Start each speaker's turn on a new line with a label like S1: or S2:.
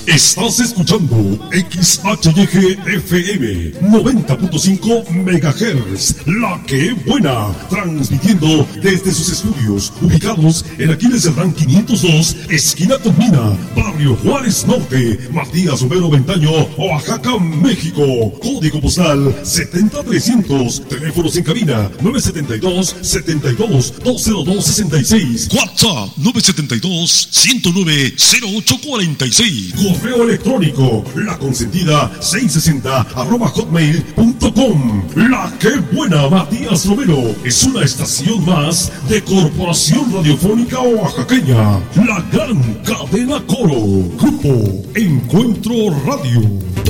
S1: Estás escuchando XHYG FM 90.5 MHz, La Que Buena, transmitiendo desde sus estudios ubicados en Aquiles Cerdán 502, esquina Tomina, barrio Juárez Norte, Matías Romero Ventaño, Oaxaca, México. Código postal 70300, teléfonos en cabina 972-72-20266, WhatsApp 972-109-0846, correo electrónico laconsentida660@hotmail.com. La Que Buena, Matías Romero, es una estación más de Corporación Radiofónica Oaxaqueña, la gran cadena Coro, Grupo Encuentro Radio.